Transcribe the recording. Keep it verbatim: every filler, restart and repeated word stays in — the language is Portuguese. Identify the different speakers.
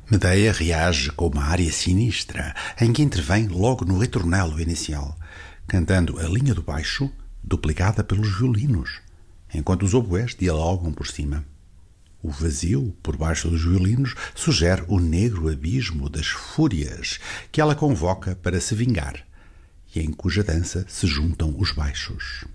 Speaker 1: Medea reage com uma área sinistra, em que intervém logo no ritornelo inicial, cantando a linha do baixo, duplicada pelos violinos, enquanto os oboés dialogam por cima. O vazio, por baixo dos violinos, sugere o negro abismo das fúrias que ela convoca para se vingar, e em cuja dança se juntam os baixos.